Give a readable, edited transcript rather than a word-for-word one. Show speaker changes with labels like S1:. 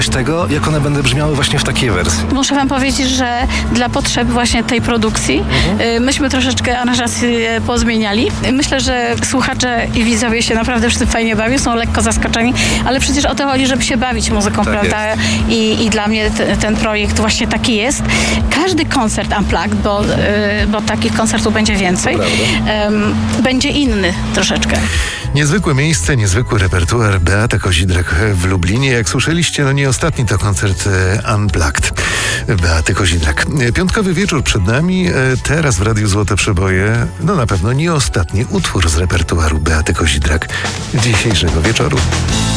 S1: tego, jak one będą brzmiały właśnie w takiej wersji.
S2: Muszę wam powiedzieć, że dla potrzeb właśnie tej produkcji myśmy troszeczkę aranżację pozmieniali. Myślę, że słuchacze i widzowie się naprawdę przy tym fajnie bawią, są lekko zaskoczeni, ale przecież o to chodzi, żeby się bawić muzyką,
S1: Tak
S2: prawda? I dla mnie ten projekt właśnie taki jest. Każdy koncert Unplugged, bo takich koncertów będzie więcej, będzie inny troszeczkę.
S1: Niezwykłe miejsce, niezwykły repertuar. Beata Kozidrak w Lublinie. Jak słyszeliście, no nie ostatni to koncert Unplugged Beaty Kozidrak. Piątkowy wieczór przed nami. Teraz w Radiu Złote Przeboje, no na pewno nie ostatni utwór z repertuaru Beaty Kozidrak dzisiejszego wieczoru.